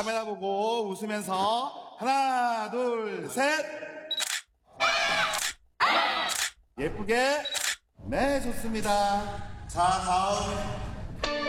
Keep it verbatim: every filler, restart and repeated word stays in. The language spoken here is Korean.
카메라 보고 웃으면서 하나, 둘, 셋. 예쁘게. 네, 좋습니다. 자, 다음